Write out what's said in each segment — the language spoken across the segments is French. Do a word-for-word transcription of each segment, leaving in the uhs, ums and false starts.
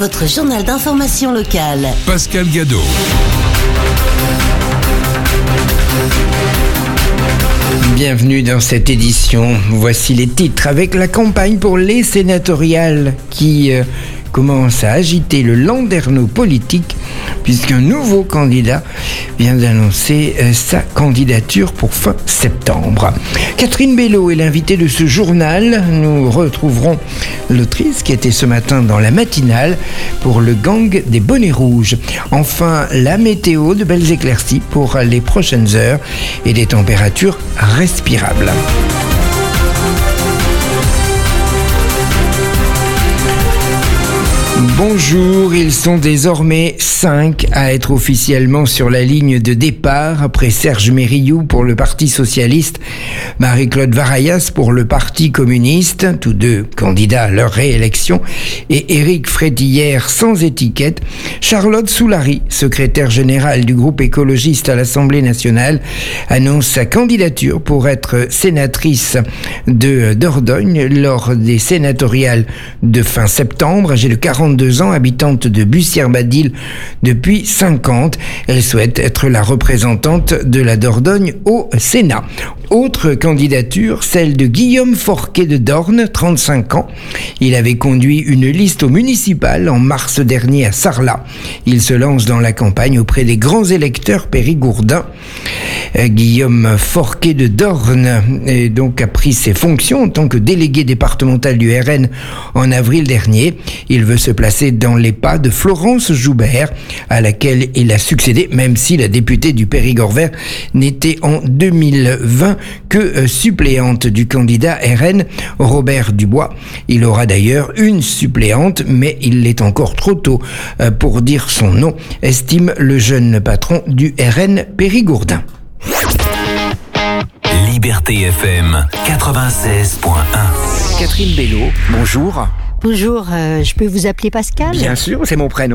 votre journal d'information locale. Pascal Gadot. Bienvenue dans cette édition. Voici les titres. Avec la campagne pour les sénatoriales qui euh, commence à agiter le landerneau politique, puisqu'un nouveau candidat vient d'annoncer euh, sa candidature pour fin septembre. Catherine Bello est l'invitée de ce journal. Nous retrouverons l'autrice qui était ce matin dans la matinale pour le gang des bonnets rouges. Enfin, la météo, de belles éclaircies pour les prochaines heures et des températures respirables. Bonjour, ils sont désormais cinq à être officiellement sur la ligne de départ après Serge Mérillou pour le Parti Socialiste, Marie-Claude Varayas pour le Parti Communiste, tous deux candidats à leur réélection, et Éric Frédillère sans étiquette. Charlotte Soulary, secrétaire générale du groupe écologiste à l'Assemblée nationale, annonce sa candidature pour être sénatrice de Dordogne lors des sénatoriales de fin septembre. Âgée de quarante-deux ans, habitante de Bussière-Badil depuis cinquante. Elle souhaite être la représentante de la Dordogne au Sénat. Autre candidature, celle de Guillaume Forquet de Dorne, trente-cinq ans. Il avait conduit une liste au municipal en mars dernier à Sarlat. Il se lance dans la campagne auprès des grands électeurs périgourdins. Euh, Guillaume Forquet de Dorne euh, donc a pris ses fonctions en tant que délégué départemental du R N en avril dernier. Il veut se placer dans les pas de Florence Joubert, à laquelle il a succédé, même si la députée du Périgord vert n'était en deux mille vingt que suppléante du candidat R N, Robert Dubois. Il aura d'ailleurs une suppléante, mais il est encore trop tôt pour dire son nom, estime le jeune patron du R N périgourdin. Liberté F M quatre-vingt-seize point un. Catherine Bello, bonjour. Bonjour, euh, je peux vous appeler Pascal ? Bien sûr, c'est mon prénom.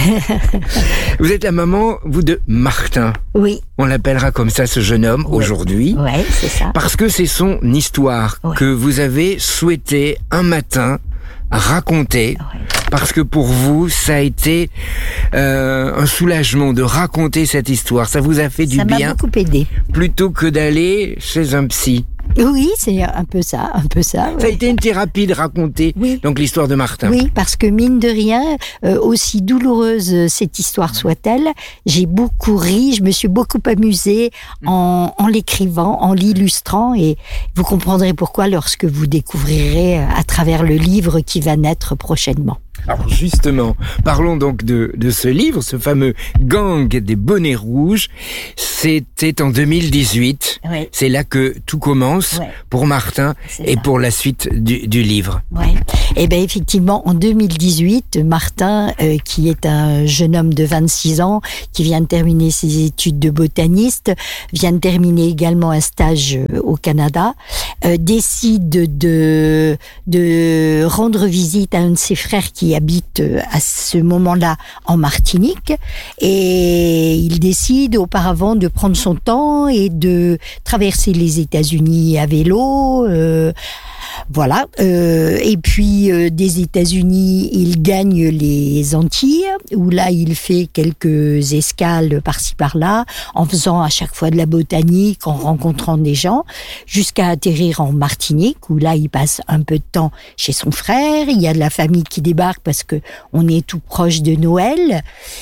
Vous êtes la maman, vous, de Martin. Oui. On l'appellera comme ça, ce jeune homme, oui. Aujourd'hui. Oui, c'est ça. Parce que c'est son histoire oui. que vous avez souhaité un matin raconter. Oui. Parce que pour vous, ça a été euh, un soulagement de raconter cette histoire. Ça vous a fait du ça bien. Ça m'a beaucoup aidé. Plutôt que d'aller chez un psy. Oui, c'est un peu ça, un peu ça. Ouais. Ça a été une thérapie de raconter oui. donc l'histoire de Martin. Oui, parce que mine de rien, euh, aussi douloureuse cette histoire soit-elle, j'ai beaucoup ri, je me suis beaucoup amusée en, en l'écrivant, en l'illustrant, et vous comprendrez pourquoi lorsque vous découvrirez à travers le livre qui va naître prochainement. Alors justement, parlons donc de, de ce livre, ce fameux gang des bonnets rouges. C'était en deux mille dix-huit. Oui. C'est là que tout commence oui. pour Martin et ça. Pour la suite du, du livre. Oui. Et bien effectivement, en deux mille dix-huit, Martin, euh, qui est un jeune homme de vingt-six ans, qui vient de terminer ses études de botaniste, vient de terminer également un stage au Canada, euh, décide de, de rendre visite à un de ses frères qui habite à ce moment-là en Martinique, et il décide auparavant de prendre son temps et de traverser les États-Unis à vélo. Euh, Voilà. Euh, et puis euh, des États-Unis, il gagne les Antilles, où là il fait quelques escales par-ci par-là, en faisant à chaque fois de la botanique, en rencontrant des gens, jusqu'à atterrir en Martinique, où là il passe un peu de temps chez son frère. Il y a de la famille qui débarque parce que on est tout proche de Noël.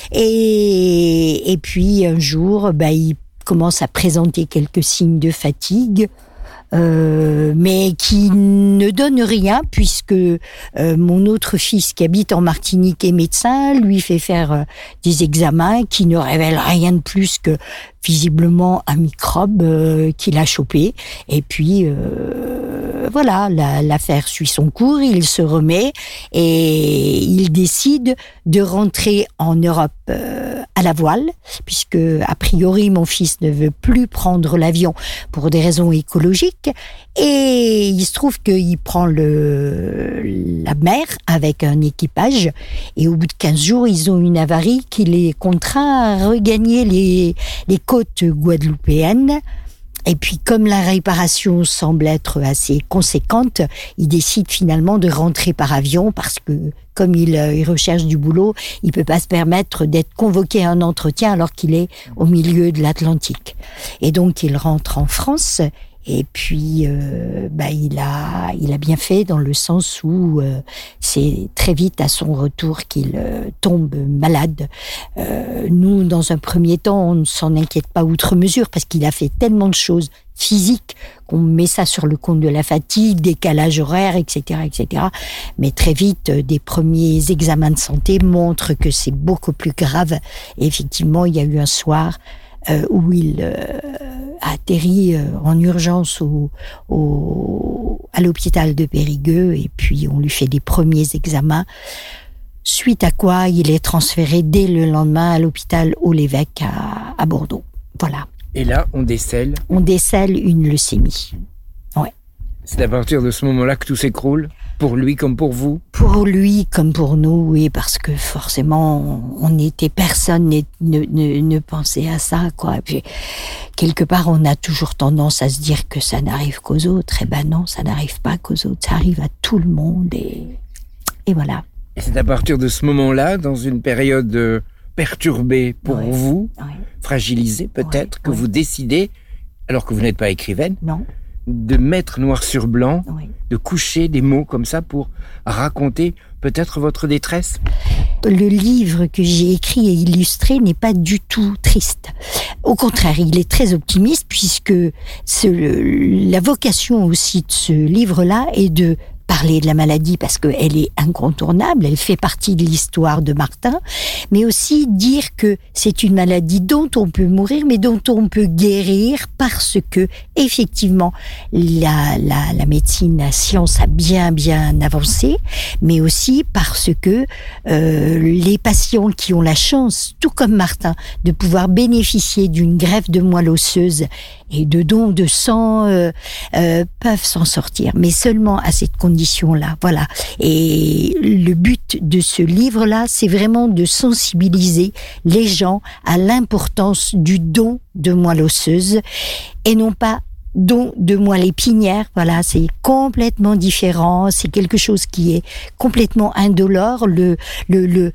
Et, et puis un jour, bah, il commence à présenter quelques signes de fatigue. Euh, mais qui ne donne rien puisque euh, mon autre fils qui habite en Martinique est médecin, lui fait faire euh, des examens qui ne révèlent rien de plus que visiblement un microbe euh, qu'il a chopé. Et puis euh, voilà, la, l'affaire suit son cours, il se remet et il décide de rentrer en Europe euh, à la voile, puisque a priori mon fils ne veut plus prendre l'avion pour des raisons écologiques. Et il se trouve qu'il prend le, la mer avec un équipage, et au bout de quinze jours, ils ont une avarie qui les contraint à regagner les, les côtes guadeloupéennes. Et puis, comme la réparation semble être assez conséquente, il décide finalement de rentrer par avion parce que, comme il, il recherche du boulot, il peut pas se permettre d'être convoqué à un entretien alors qu'il est au milieu de l'Atlantique. Et donc, il rentre en France. Et puis, euh, bah, il a, il a bien fait dans le sens où euh, c'est très vite à son retour qu'il euh, tombe malade. Euh, nous, dans un premier temps, on ne s'en inquiète pas outre mesure parce qu'il a fait tellement de choses physiques qu'on met ça sur le compte de la fatigue, décalage horaire, et cetera, et cetera. Mais très vite, euh, des premiers examens de santé montrent que c'est beaucoup plus grave. Et effectivement, il y a eu un soir Euh, où il euh, a atterri euh, en urgence au, au, à l'hôpital de Périgueux et puis on lui fait des premiers examens, suite à quoi il est transféré dès le lendemain à l'hôpital Haut-l'Évêque à, à Bordeaux. Voilà. Et là, on décèle On décèle une leucémie. Ouais. C'est à partir de ce moment-là que tout s'écroule, pour lui comme pour vous? Pour lui comme pour nous, oui, parce que forcément, on était personne ne, ne, ne pensait à ça, quoi. Et puis, quelque part, on a toujours tendance à se dire que ça n'arrive qu'aux autres. Eh ben non, ça n'arrive pas qu'aux autres, ça arrive à tout le monde et, et voilà. Et c'est à partir de ce moment-là, dans une période perturbée pour ouais. vous, ouais. fragilisée peut-être, ouais. que ouais. vous décidez, alors que vous n'êtes pas écrivaine, non. de mettre noir sur blanc, oui. de coucher des mots comme ça pour raconter peut-être votre détresse? Le livre que j'ai écrit et illustré n'est pas du tout triste. Au contraire, il est très optimiste puisque ce, la vocation aussi de ce livre-là est de parler de la maladie parce qu'elle est incontournable, elle fait partie de l'histoire de Martin, mais aussi dire que c'est une maladie dont on peut mourir, mais dont on peut guérir parce que, effectivement, la, la, la médecine, la science a bien, bien avancé, mais aussi parce que euh, les patients qui ont la chance, tout comme Martin, de pouvoir bénéficier d'une greffe de moelle osseuse et de dons de sang euh, euh, peuvent s'en sortir, mais seulement à cette condition-là. Voilà. Et le but de ce livre-là, c'est vraiment de sensibiliser les gens à l'importance du don de moelle osseuse et non pas don de moelle épinière. Voilà, c'est complètement différent. C'est quelque chose qui est complètement indolore. Le, le, le,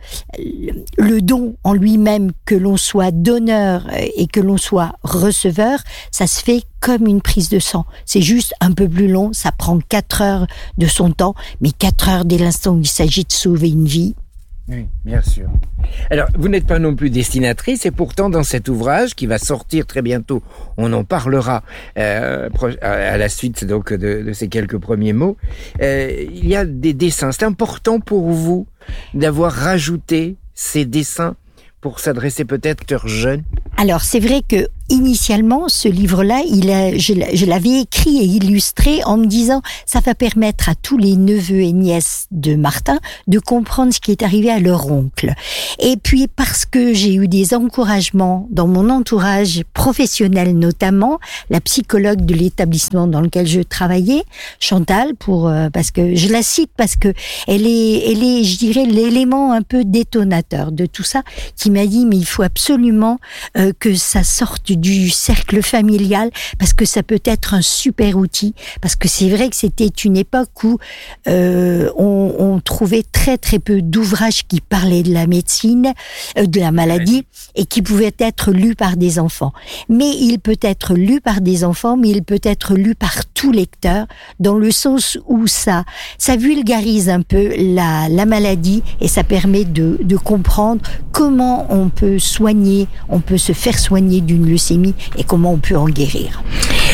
le don en lui-même, que l'on soit donneur et que l'on soit receveur, ça se fait comme une prise de sang. C'est juste un peu plus long. Ça prend quatre heures de son temps, mais quatre heures dès l'instant où il s'agit de sauver une vie. Oui, bien sûr. Alors, vous n'êtes pas non plus dessinatrice, et pourtant, dans cet ouvrage, qui va sortir très bientôt, on en parlera euh, à la suite donc de, de ces quelques premiers mots, euh, il y a des dessins. C'est important pour vous d'avoir rajouté ces dessins pour s'adresser peut-être aux jeunes? Alors, c'est vrai que initialement, ce livre-là, il a, je, je l'avais écrit et illustré en me disant, ça va permettre à tous les neveux et nièces de Martin de comprendre ce qui est arrivé à leur oncle. Et puis, parce que j'ai eu des encouragements dans mon entourage professionnel, notamment la psychologue de l'établissement dans lequel je travaillais, Chantal, pour euh, parce que je la cite parce que elle est, elle est, je dirais, l'élément un peu détonateur de tout ça, qui m'a dit, mais il faut absolument euh, que ça sorte du cercle familial, parce que ça peut être un super outil, parce que c'est vrai que c'était une époque où euh, on, on trouvait très très peu d'ouvrages qui parlaient de la médecine, euh, de la maladie, et qui pouvaient être lus par des enfants. Mais il peut être lu par des enfants, mais il peut être lu par tout lecteur, dans le sens où ça, ça vulgarise un peu la, la maladie, et ça permet de, de comprendre comment on peut soigner, on peut se faire soigner d'une leucémie, et comment on peut en guérir.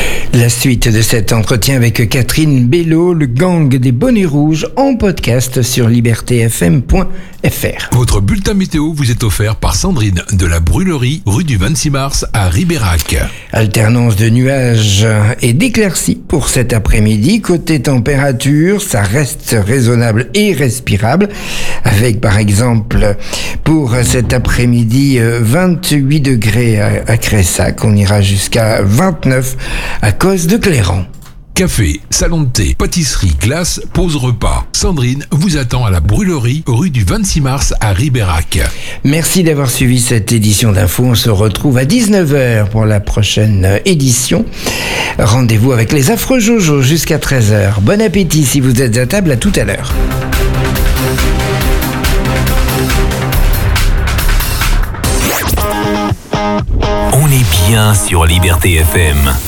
La suite de cet entretien avec Catherine Bello, le gang des bonnets rouges, en podcast sur liberté f m point f r. Votre bulletin météo vous est offert par Sandrine de la Brûlerie, rue du vingt-six mars à Ribérac. Alternance de nuages et d'éclaircies pour cet après-midi. Côté température, ça reste raisonnable et respirable, avec par exemple pour cet après-midi vingt-huit degrés à Cressac. On ira jusqu'à vingt-neuf à cause de Cléran. Café, salon de thé, pâtisserie, glace, pause repas. Sandrine vous attend à la brûlerie, rue du vingt-six mars à Ribérac. Merci d'avoir suivi cette édition d'info. On se retrouve à dix-neuf heures pour la prochaine édition. Rendez-vous avec les affreux Jojo jusqu'à treize heures. Bon appétit si vous êtes à table, à tout à l'heure. On est bien sur Liberté F M.